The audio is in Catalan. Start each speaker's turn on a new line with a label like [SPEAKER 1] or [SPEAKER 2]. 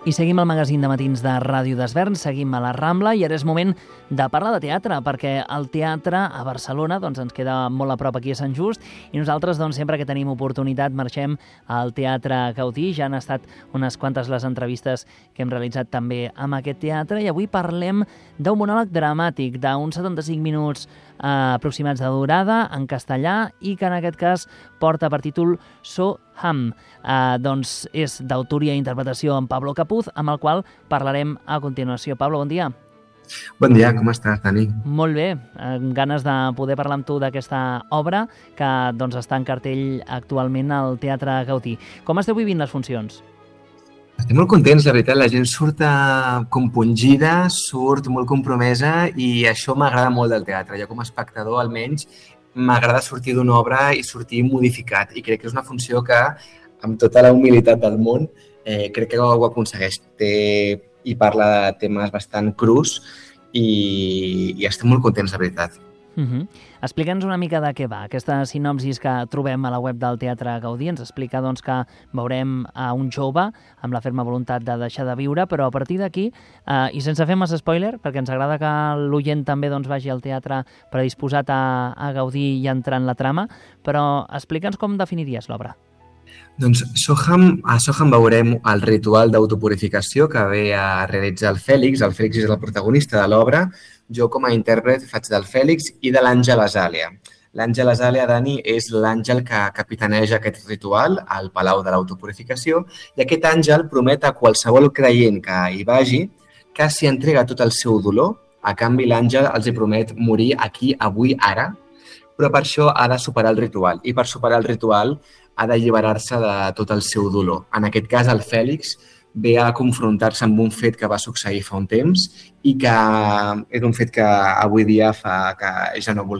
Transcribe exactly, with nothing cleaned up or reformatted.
[SPEAKER 1] I seguim el magazín de matins de Ràdio d'Esvern, seguim a la Rambla i ara és moment de parlar de teatre, perquè el teatre a Barcelona doncs, ens queda molt a prop aquí a Sant Just i nosaltres doncs, sempre que tenim oportunitat marxem al Teatre Gaudí. Ja han estat unes quantes les entrevistes que hem realitzat també amb aquest teatre i avui parlem d'un monòleg dramàtic d'uns setanta-cinc minuts eh, aproximats de durada en castellà i que en aquest cas porta per títol So Ham. Eh, doncs és d'autoria i interpretació en Pablo Capuz, amb el qual parlarem a continuació. Pablo, bon dia.
[SPEAKER 2] Bon dia, com estàs, Dani?
[SPEAKER 1] Molt bé, amb ganes de poder parlar amb tu d'aquesta obra que doncs, està en cartell actualment al Teatre Gaudí. Com esteu vivint les funcions?
[SPEAKER 2] Estem molt contents, la veritat. La gent surt compungida, surt molt compromesa i això m'agrada molt del teatre. Jo com a espectador, almenys, m'agrada sortir d'una obra i sortir modificat. I crec que és una funció que, amb tota la humilitat del món, eh, crec que ho aconsegueix. Té i parla de temes bastant crus i, i estem molt contents, la veritat.
[SPEAKER 1] Uh-huh. Explica'ns una mica de què va. Aquesta sinopsis que trobem a la web del Teatre Gaudí ens explica doncs, que veurem a un jove amb la ferma voluntat de deixar de viure, però a partir d'aquí, eh, i sense fer massa spoiler, perquè ens agrada que l'oient també doncs, vagi al teatre predisposat a, a gaudir i entrar en la trama, però explica'ns com definiries l'obra.
[SPEAKER 2] Doncs Soham, a Soham veurem el ritual d'autopurificació que ve a realitzar el Fèlix. El Fèlix és el protagonista de l'obra. Jo, com a intèrpret, faig del Fèlix i de l'Àngel Azàlia. L'Àngel Azàlia, Dani, és l'àngel que capitaneja aquest ritual al Palau de l'Autopurificació i aquest àngel promet a qualsevol creient que hi vagi que s'hi entrega tot el seu dolor. A canvi, l'àngel els hi promet morir aquí, avui, ara, però per això ha de superar el ritual. I per superar el ritual ha d'alliberar-se de tot el seu dolor. En aquest cas, el Fèlix ve a confrontar-se amb un fet que va succeir fa un temps i que és un fet que avui dia fa que ja no vulgui